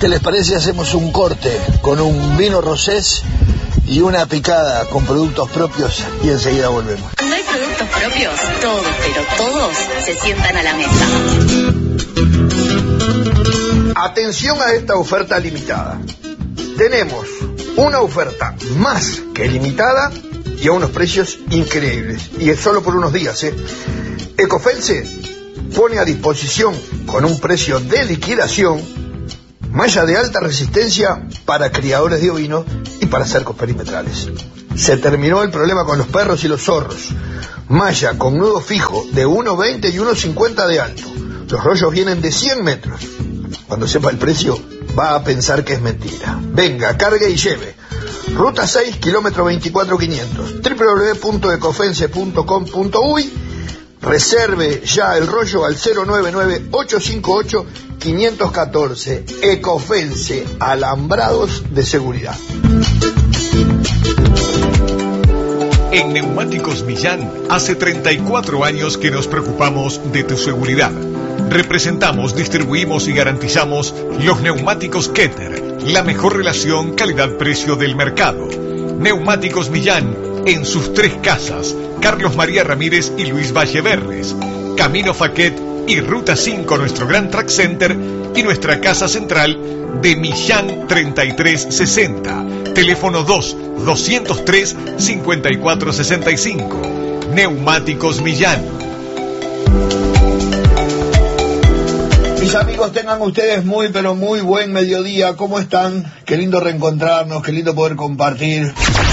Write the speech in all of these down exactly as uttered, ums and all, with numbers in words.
¿Qué les parece? Hacemos un corte con un vino rosés y una picada con productos propios y enseguida volvemos. Cuando hay productos propios, todos, pero todos se sientan a la mesa. Atención a esta oferta limitada. Tenemos una oferta más que limitada y a unos precios increíbles. Y es solo por unos días, ¿eh? Ecofence pone a disposición con un precio de liquidación malla de alta resistencia para criadores de ovinos y para cercos perimetrales. Se terminó el problema con los perros y los zorros. Malla con nudo fijo de uno veinte y uno cincuenta de alto. Los rollos vienen de cien metros. Cuando sepa el precio, va a pensar que es mentira. Venga, cargue y lleve. Ruta seis, kilómetro veinticuatro mil quinientos. doble u doble u doble u punto ecofence punto com punto uy. Reserve ya el rollo al cero nueve nueve ocho cinco ocho cinco uno cuatro. Ecofence, alambrados de seguridad. En Neumáticos Millán, hace treinta y cuatro años que nos preocupamos de tu seguridad. Representamos, distribuimos y garantizamos los neumáticos Keter, la mejor relación calidad-precio del mercado. Neumáticos Millán, en sus tres casas, Carlos María Ramírez y Luis Valleverres, Camino Faquet y Ruta cinco, nuestro Gran Track Center y nuestra casa central de Millán treinta y tres sesenta. Teléfono dos, doscientos tres, cincuenta y cuatro sesenta y cinco. Neumáticos Millán. Mis amigos, tengan ustedes muy, pero muy buen mediodía. ¿Cómo están? Qué lindo reencontrarnos, qué lindo poder compartir.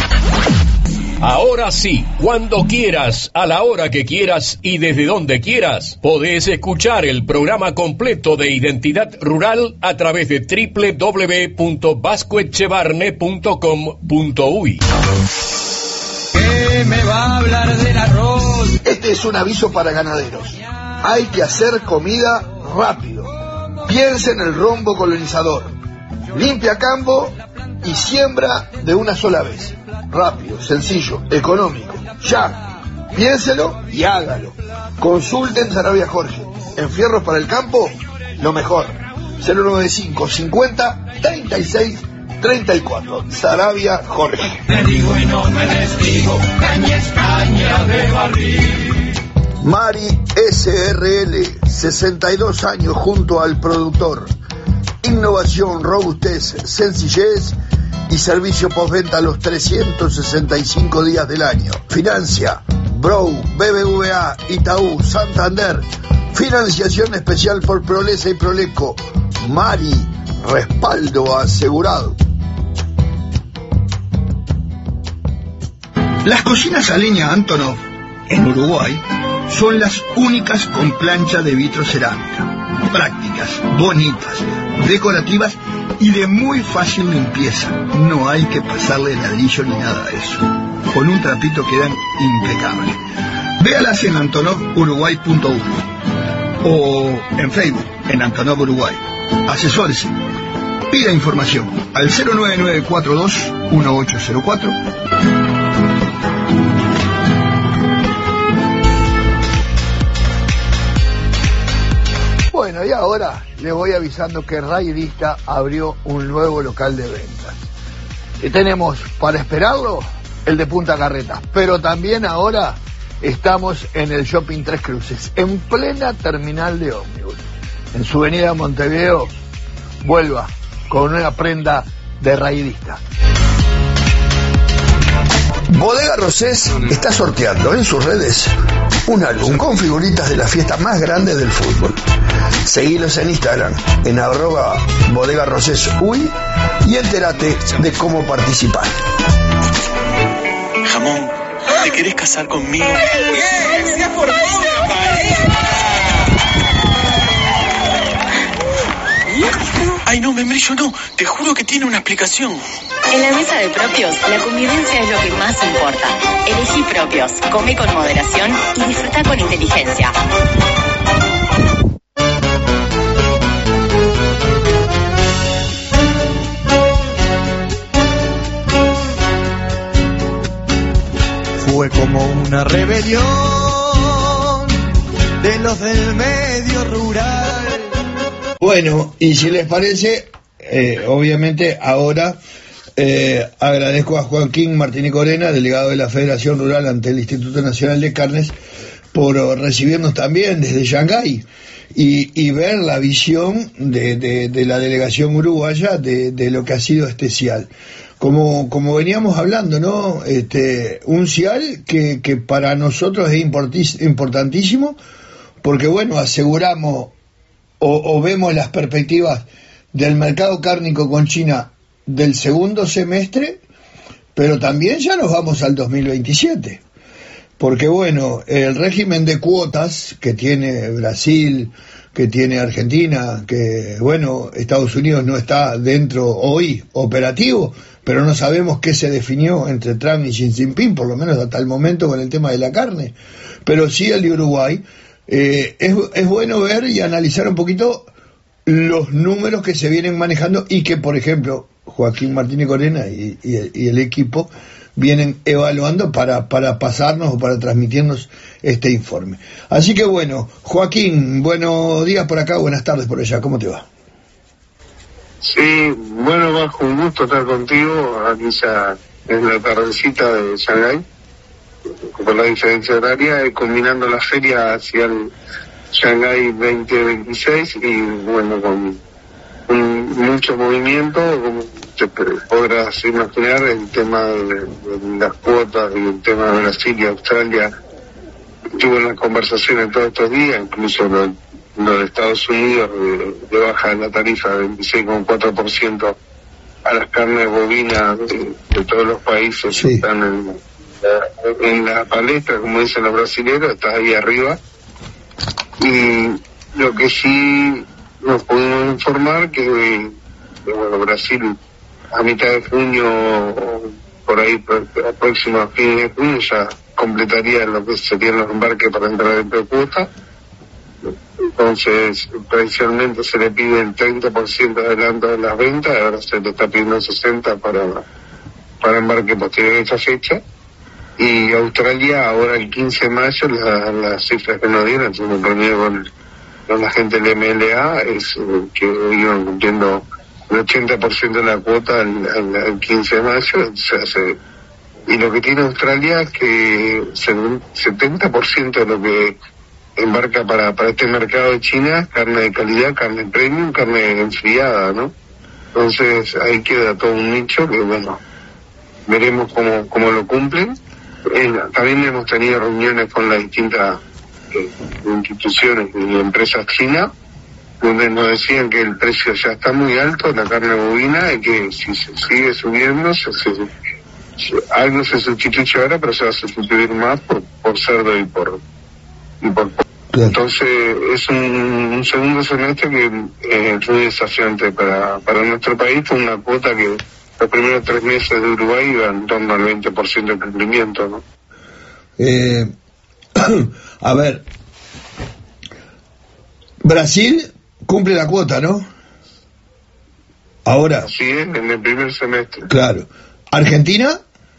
Ahora sí, cuando quieras, a la hora que quieras y desde donde quieras, podés escuchar el programa completo de Identidad Rural a través de doble u doble u doble u punto vasco echevarne punto com punto uy. ¿Qué me va a hablar del arroz? Este es un aviso para ganaderos. Hay que hacer comida rápido. Piensa en el rombo colonizador. Limpia campo y siembra de una sola vez. Rápido, sencillo, económico. Ya, piénselo y hágalo. Consulten Sarabia Jorge. En Fierros para el Campo, lo mejor. cero noventa y cinco, cincuenta, treinta y seis, treinta y cuatro. Sarabia Jorge. Te digo y no me desdigo, caña es caña de barril. Mari S R L, sesenta y dos años junto al productor. Innovación, robustez, sencillez y servicio postventa los trescientos sesenta y cinco días del año. Financia Brou, B B V A, Itaú, Santander. Financiación especial por Prolesa y Proleco. Mari, respaldo asegurado. Las cocinas a leña Antonov en Uruguay son las únicas con plancha de vitrocerámica. Prácticas, bonitas, decorativas y de muy fácil limpieza. No hay que pasarle ladrillo ni nada de eso. Con un trapito quedan impecables. Véalas en antonov uruguay punto uy o en Facebook en Antonov Uruguay. Asesórese. Pida información al cero nueve nueve cuatro dos uno ocho cero cuatro. Bueno, y ahora les voy avisando que Rayerista abrió un nuevo local de ventas. Y tenemos para esperarlo el de Punta Carretas, pero también ahora estamos en el Shopping Tres Cruces, en plena terminal de ómnibus. En su avenida Montevideo, vuelva con una prenda de Rayerista. Bodega Rosés está sorteando en sus redes un álbum con figuritas de la fiesta más grande del fútbol. Seguilos en Instagram en arroba Bodega Rosés Uy y entérate de cómo participar. Jamón, ¿te querés casar conmigo? ¡Bien! ¡Sea por Ay, no, membrillo, no. Te juro que tiene una explicación. En la mesa de Propios, la convivencia es lo que más importa. Elegí Propios, come con moderación y disfruta con inteligencia. Fue como una rebelión de los del medio rural. Bueno, y si les parece, eh, obviamente ahora eh, agradezco a Joaquín Martínez Corena, delegado de la Federación Rural ante el Instituto Nacional de Carnes, por recibirnos también desde Shanghái y, y ver la visión de, de, de la delegación uruguaya de, de lo que ha sido este CIAL. Como, como veníamos hablando, ¿no? Este, un CIAL que, que para nosotros es importantísimo porque, bueno, aseguramos o, o vemos las perspectivas del mercado cárnico con China del segundo semestre, pero también ya nos vamos al dos mil veintisiete. Porque, bueno, el régimen de cuotas que tiene Brasil, que tiene Argentina, que, bueno, Estados Unidos no está dentro hoy operativo, pero no sabemos qué se definió entre Trump y Xi Jinping, por lo menos hasta el momento con el tema de la carne. Pero sí el de Uruguay, eh, es, es bueno ver y analizar un poquito los números que se vienen manejando y que, por ejemplo, Joaquín Martínez Corena y, y, y el equipo vienen evaluando para, para pasarnos o para transmitirnos este informe. Así que bueno, Joaquín, buenos días por acá, buenas tardes por allá, ¿cómo te va? Sí, bueno, Bajo, un gusto estar contigo, aquí ya en la tardecita de Shanghái, por la diferencia horaria, y combinando la feria hacia el Shanghái veinte veintiséis y bueno, con, con mucho movimiento, como te podrás imaginar, el tema de, de las cuotas y el tema de Brasil y Australia. Tuve unas conversaciones todos estos días, incluso lo, lo de Estados Unidos, de, de baja la tarifa de veintiséis coma cuatro por ciento a las carnes bovinas de, de todos los países sí. que están en, en la palestra, como dicen los brasileños, está ahí arriba. Y lo que sí nos podemos informar que, que bueno, Brasil a mitad de junio, por ahí, próximo a fin de junio, ya completaría lo que serían los embarques para entrar en precuota. Entonces, tradicionalmente se le pide el treinta por ciento de adelanto de las ventas, ahora se le está pidiendo el sesenta por ciento para, para embarque posterior a esa fecha. Y Australia, ahora el quince de mayo, las la cifras que nos dieron, se me reunió con, con la gente del M L A, es eh, que iban cumpliendo el ochenta por ciento de la cuota el, el, el quince de mayo, se hace. Y lo que tiene Australia es que el setenta por ciento de lo que embarca para, para este mercado de China es carne de calidad, carne premium, carne enfriada, ¿no? Entonces ahí queda todo un nicho que, bueno, veremos cómo, cómo lo cumplen. Eh, también hemos tenido reuniones con las distintas eh, instituciones y empresas chinas, donde nos decían que el precio ya está muy alto, la carne bovina, y que si se sigue subiendo, se, se, se, algo se sustituye ahora, pero se va a sustituir más por, por cerdo y por... Y por claro. Entonces es un, un segundo semestre que eh, es muy desafiante para, para nuestro país. Fue una cuota que los primeros tres meses de Uruguay iba en torno al veinte por ciento de cumplimiento, ¿no? Eh, a ver, Brasil cumple la cuota, ¿no? Ahora. Sí, en el primer semestre. Claro. ¿Argentina?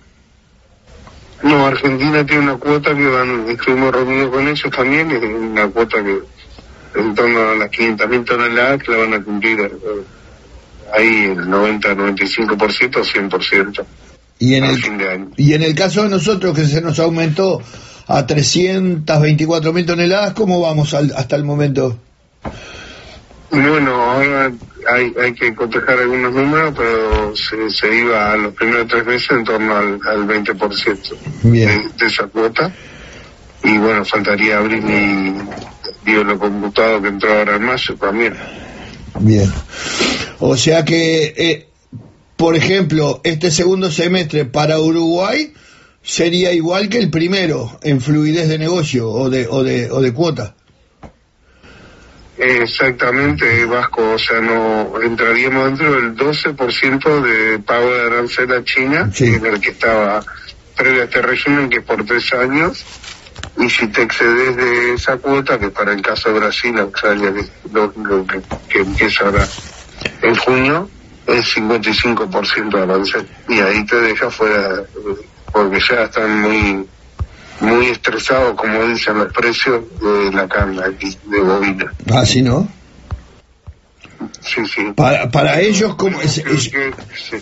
No, Argentina tiene una cuota que van, estuvimos reunidos con ellos también, es una cuota que en torno a las quinientas mil toneladas que la van a cumplir eh, ahí el noventa, noventa y cinco por ciento o cien por ciento. Y en, el, y en el caso de nosotros, que se nos aumentó a trescientas veinticuatro mil toneladas, ¿cómo vamos al, hasta el momento? Bueno, ahora hay, hay que cotejar algunos números, pero se, se iba a los primeros tres meses en torno al, al veinte por ciento de, de esa cuota. Y bueno, faltaría abrir mi digo, lo computado que entró ahora en mayo también. Bien. O sea que, eh, por ejemplo, este segundo semestre para Uruguay sería igual que el primero en fluidez de negocio o de, o de, o de cuota. Exactamente, Vasco, o sea, no entraríamos dentro del doce por ciento de pago de arancel a China, sí. En el que estaba previo a este régimen, que es por tres años, y si te excedes de esa cuota, que para el caso de Brasil, Australia, que, lo, lo que, que empieza ahora en junio, es cincuenta y cinco por ciento de arancel, y ahí te deja fuera, porque ya están muy... muy estresado, como dicen los precios de la carne aquí, de bovina. Ah, ¿sí, no? sí, sí. Para, para ellos, ¿cómo es? es que, sí.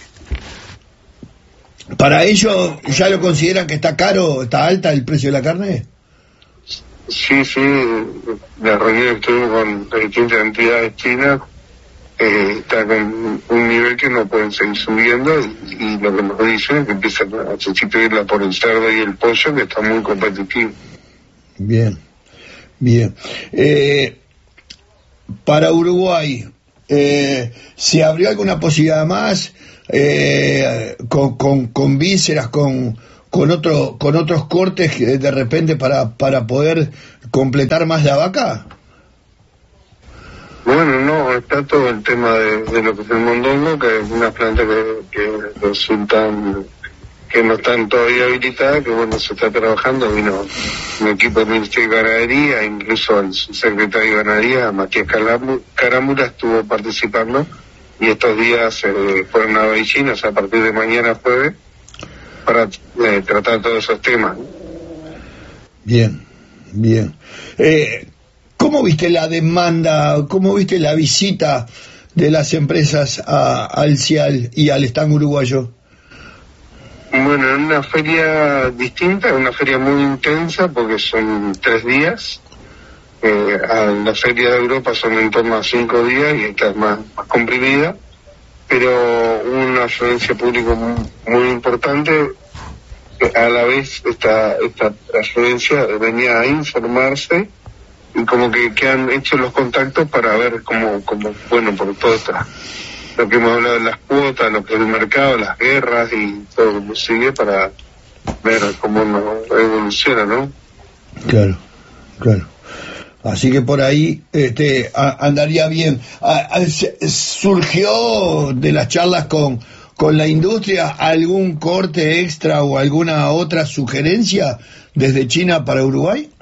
¿Para ellos ya lo consideran que está caro, está alta el precio de la carne? Sí, sí, la reunión que tuvimos con distintas entidades chinas eh, está con un nivel que no pueden seguir subiendo y, y lo que nos dicen es que empiezan a sustituirla por el cerdo y el pollo, que está muy competitivo. Bien, bien. Eh, para Uruguay, eh, ¿se abrió alguna posibilidad más eh, con, con, con vísceras, con... con otro con otros cortes de repente para para poder completar más la vaca? Bueno, no, está todo el tema de, de lo que es el mondongo, que es una planta que, que resultan que no están todavía habilitadas, que bueno, se está trabajando. Vino un equipo del Ministerio de Ganadería, incluso el secretario de Ganadería, Matías Carámbula, estuvo participando, y estos días eh, fueron a Beijing, o sea, a partir de mañana jueves, para eh, tratar todos esos temas. Bien, bien. Eh, ¿Cómo viste la demanda, cómo viste la visita de las empresas a, al CIAL y al stand uruguayo? Bueno, en una feria distinta, una feria muy intensa porque son tres días. Eh, a la feria de Europa son en torno a cinco días y esta es más, más comprimida, pero una afluencia pública muy, muy importante. A la vez esta esta afluencia venía a informarse y como que, que han hecho los contactos para ver cómo, cómo bueno, por todo esto, lo que hemos hablado de las cuotas, lo que es el mercado, las guerras y todo lo que sigue, para ver cómo nos evoluciona, ¿no? Claro, claro. Así que por ahí este a, andaría bien. A, a, ¿Surgió de las charlas con, con la industria algún corte extra o alguna otra sugerencia desde China para Uruguay?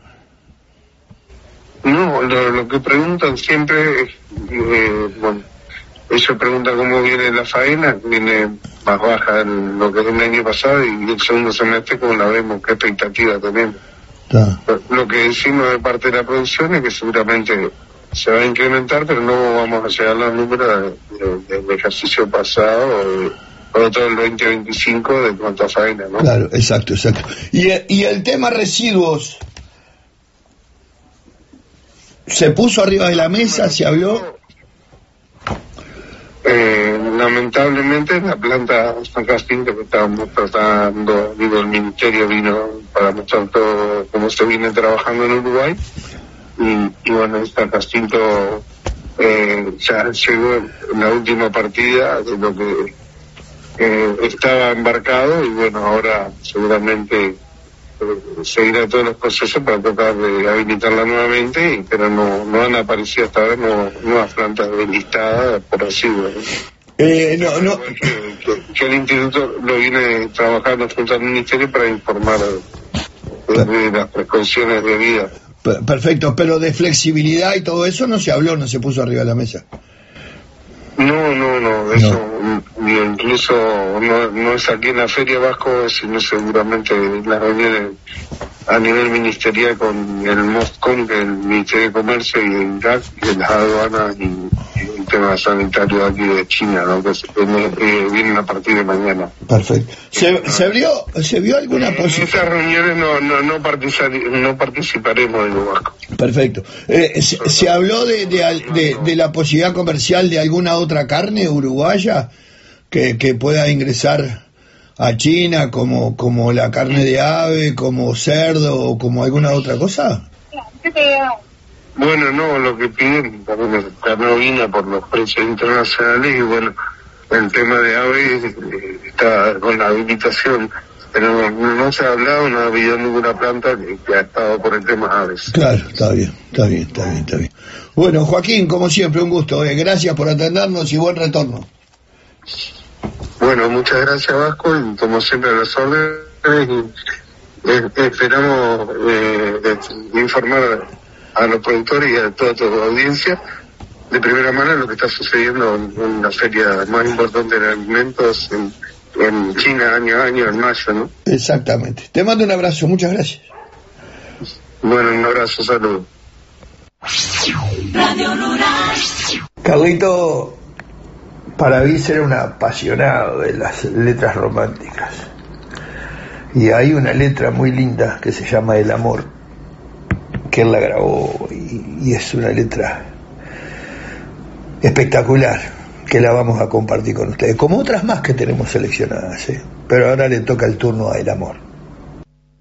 No, lo, lo que preguntan siempre es, eh, bueno, ellos preguntan cómo viene la faena, viene más baja en lo que es el año pasado, y el segundo semestre como la vemos, qué expectativa tenemos. Ta. Lo que decimos de parte de la producción es que seguramente se va a incrementar, pero no vamos a llegar a los números del de, de ejercicio pasado o de, o todo el veinte veinticinco de cuanto a faena, ¿no? Claro, exacto, exacto. Y, y el tema residuos, ¿se puso arriba de la mesa? ¿Se habló? Eh, lamentablemente la planta San Jacinto que estábamos tratando, digo, el ministerio vino para mostrar todo cómo se viene trabajando en Uruguay, y, y bueno, San Jacinto eh, ya llegó en la última partida de lo que eh, estaba embarcado, y bueno, ahora seguramente eh, seguirá todos los procesos para tratar de habilitarla nuevamente, pero no, no han aparecido hasta ahora no, nuevas plantas listadas por así, ¿no? Eh, no, no. Que, que, que el instituto lo viene trabajando junto al ministerio para informar de, de las precauciones de vida. Perfecto, pero de flexibilidad y todo eso no se habló, no se puso arriba de la mesa. No, no, no, eso no. Incluso no, no es aquí en la Feria Vasco, sino seguramente en las reuniones a nivel ministerial con el MOSCOM, que es el Ministerio de Comercio, y el I R A C, y las aduanas, y, y el tema sanitario aquí de China, ¿no? Que se, eh, vienen a partir de mañana. Perfecto. ¿Se, se, abrió, ¿se vio alguna posibilidad? En esas reuniones no, no, no, participar, no participaremos en lo vasco. Perfecto. Eh, ¿se, ¿Se habló de, de, de, de la posibilidad comercial de alguna otra carne uruguaya que, que pueda ingresar a China, como como la carne de ave, como cerdo o como alguna otra cosa? Bueno, no, lo que piden también es carne ovina por los precios internacionales, y bueno, el tema de aves eh, está con la habilitación, pero no, no se ha hablado, no ha habido ninguna planta que, que ha estado por el tema aves. Claro, está bien, está bien, está bien, está bien. Bueno, Joaquín, como siempre, un gusto, eh. gracias por atendernos y buen retorno. Bueno, muchas gracias, Vasco, y como siempre a las órdenes, y eh, esperamos eh, de, informar a los productores y a toda tu audiencia de primera mano lo que está sucediendo en la feria más importante de alimentos en, en China año a año, en mayo, ¿no? Exactamente. Te mando un abrazo, muchas gracias. Bueno, un abrazo, saludos. Radio Radio Rural. Carlito Paravís era un apasionado de las letras románticas. Y hay una letra muy linda que se llama El Amor, que él la grabó y, y es una letra espectacular, que la vamos a compartir con ustedes, como otras más que tenemos seleccionadas, ¿eh? Pero ahora le toca el turno a El Amor.